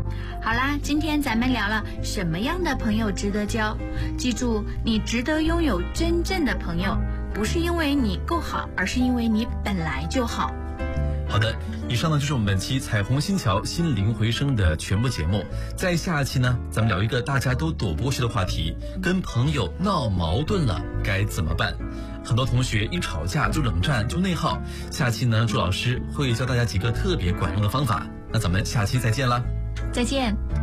好啦，今天咱们聊了什么样的朋友值得交。记住，你值得拥有真正的朋友，不是因为你够好，而是因为你本来就好。 好的，以上呢就是我们本期彩虹新桥心灵回声的全部节目。在下期呢，咱们聊一个大家都躲不过去的话题，跟朋友闹矛盾了该怎么办？很多同学一吵架就冷战就内耗，下期呢朱老师会教大家几个特别管用的方法。那咱们下期再见啦。 再见。